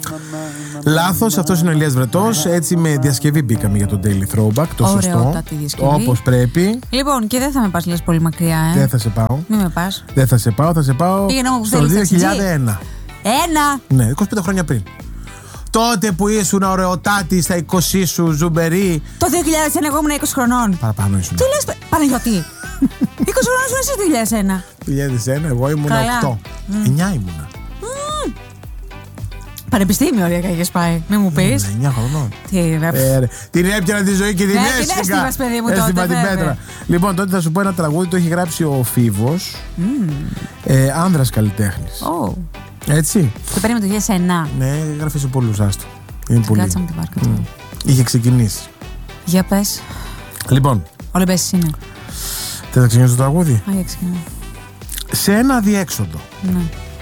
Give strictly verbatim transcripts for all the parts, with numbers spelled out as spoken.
Λάθος, αυτός είναι ο Ηλίας Βρετός. Έτσι με διασκευή μπήκαμε για τον Daily Throwback. Το σωστό. Όπως πρέπει. Λοιπόν, και δεν θα με πας λες πολύ μακριά, ε. Δεν θα σε πάω. Μην με πας. Δεν θα σε πάω, θα σε πάω στο δύο χιλιάδες ένα. Ένα! Ναι, είκοσι πέντε χρόνια πριν. Τότε που ήσουν ωραιοτάτη στα είκοσι σου, ζουμπερί. Το δύο χιλιάδες ένα εγώ ήμουν είκοσι χρονών. Παραπάνω ήσουν. Τι λες, Παναγιώτη. είκοσι χρονών ήσουν εσύ το δύο χιλιάδες ένα. δύο χιλιάδες ένα, εγώ ήμουν οκτώ. εννιά ήμουνα. Πανεπιστήμιο ωριακά είχες πάει, μην μου πεις. εννιά χρονών. Τι βέβαια. Την έπιανα τη ζωή και την έστεικα. Την έστειμας, παιδί μου, τότε, την πέτρα. Λοιπόν, τότε θα σου πω ένα τραγούδι, το έχει γράψει ο Φίβος, άνδρας καλλιτέχνης. Έτσι. Το παίρνει με το δύο χιλιάδες ένα. Ναι, γράφει σε πολλούς, άστο. Είναι πολύ. Κάτσα με τη βάρκα του. Είχε ξεκινήσει. Για πες. Λοιπόν. Όλα πες είναι. Θες να ξεκινήσω το τραγούδι? Α, για ξεκινήσω. Σε ένα διέξοδο. Ναι.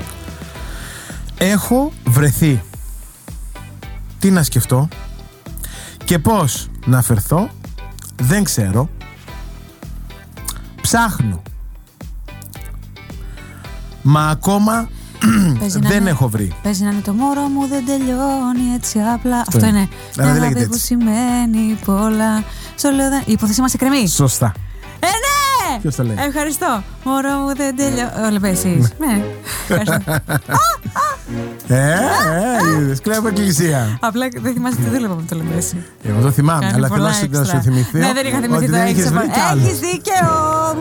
Έχω βρεθεί. Τι να σκεφτώ και πώς να φερθώ δεν ξέρω. Ψάχνω. Μα ακόμα δεν είναι, έχω βρει. Παίζει να είναι το μωρό μου δεν τελειώνει έτσι απλά. Αυτό, Αυτό είναι. Ένα δεν λέγεται που σημαίνει πολλά. Στο λέω δεν... Η υπόθεσή μας εκκρεμεί. Σωστά. Ε, ναι! Ποιος το λέει? Ευχαριστώ. Μωρό μου δεν τελειώνει. Όλα πες εσείς. Ναι. Ευχαριστώ. Ε, ε, είδες, κλέβω εκκλησία. Απλά δεν θυμάσαι τι δούλευα με το λέμε εσύ. Εγώ το θυμάμαι, αλλά θέλω να σου θυμηθώ. Ναι, δεν είχα θυμηθεί το έχεις. Έχεις δίκαιο.